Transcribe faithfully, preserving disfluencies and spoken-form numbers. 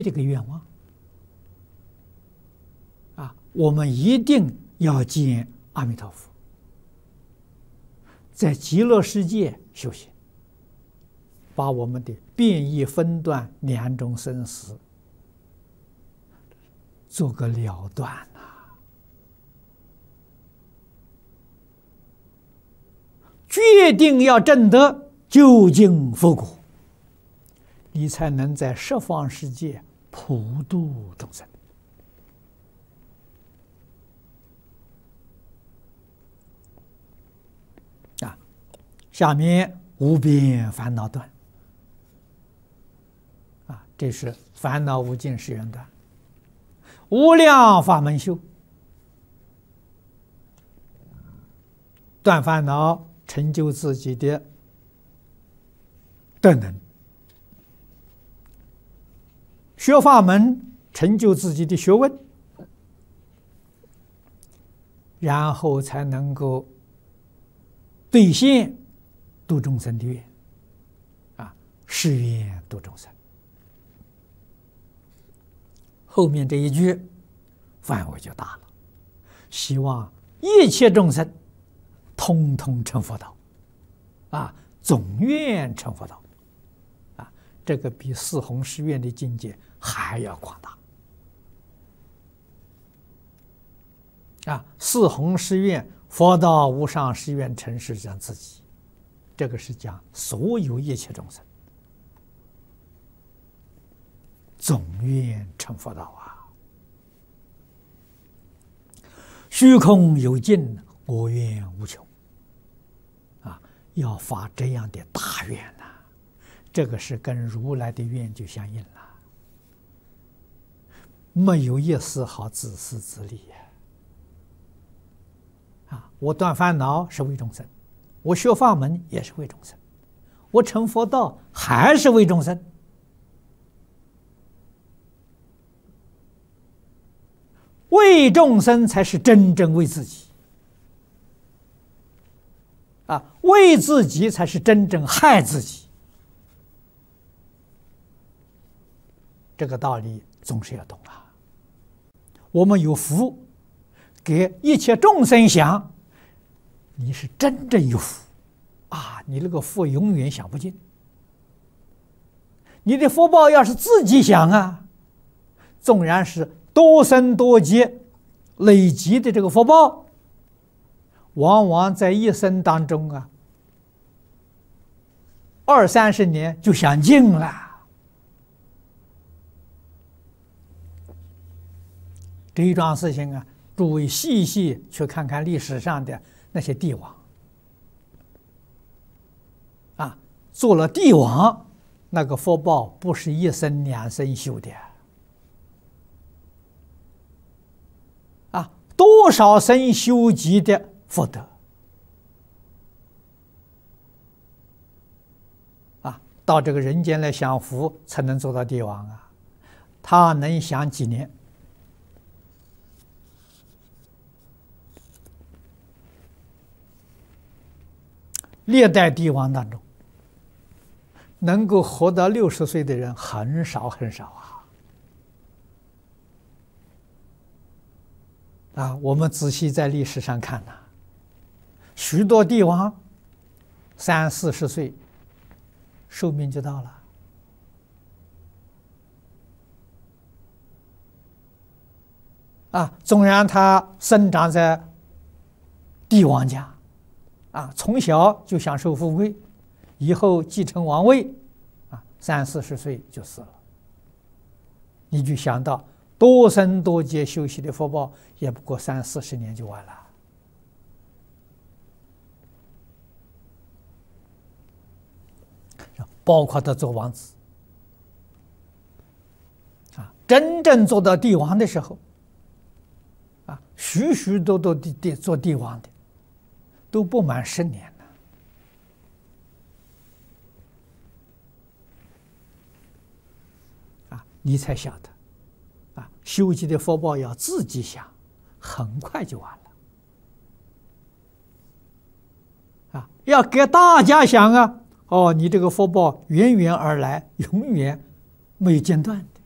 这个愿望啊，我们一定要见阿弥陀佛，在极乐世界修行，把我们的变异分段两种生死做个了断呐、啊，决定要证得究竟佛果，你才能在十方世界普度众生。啊，下面无边烦恼断。啊，这是烦恼无尽誓愿断。无量法门修，断烦恼，成就自己的德能。学法门，成就自己的学问，然后才能够兑现度众生的愿，啊，誓愿度众生。后面这一句范围就大了，希望一切众生通通成佛道，啊，总愿成佛道，啊，这个比四弘誓愿的境界还要广大。啊，四弘誓愿佛道无上誓愿成是讲自己，这个是讲所有一切众生总愿成佛道啊！虚空有尽，我愿无穷。啊，要发这样的大愿呐、啊，这个是跟如来的愿就相应了，没有一丝毫自私自利呀！啊，我断烦恼是为众生，我学法门也是为众生，我成佛道还是为众生。为众生才是真正为自己，啊，为自己才是真正害自己。这个道理总是要懂啊。我们有福，给一切众生想，你是真正有福啊！你那个福永远享不尽。你的福报要是自己想啊，纵然是多生多劫累积的这个福报，往往在一生当中啊，二三十年就享尽了。这一桩事情啊，诸位细细去看看历史上的那些帝王啊，做了帝王，那个福报不是一生两生修的。多少生修集的福德啊！到这个人间来享福，才能做到帝王啊！他能享几年？历代帝王当中，能够活到六十岁的人很少很少啊！啊，我们仔细在历史上看呐、啊，许多帝王三四十岁寿命就到了。啊，纵然他生长在帝王家，啊，从小就享受富贵，以后继承王位，啊，三四十岁就死了。你就想到多生多劫修习的福报，也不过三四十年就完了。包括他做王子，啊，真正做到帝王的时候，啊，许许多多的帝做帝王的，都不满十年了。啊，你才晓得。啊，修集的福报要自己想，很快就完了。啊，要给大家想啊，哦，你这个福报源源而来，永远没有间断的。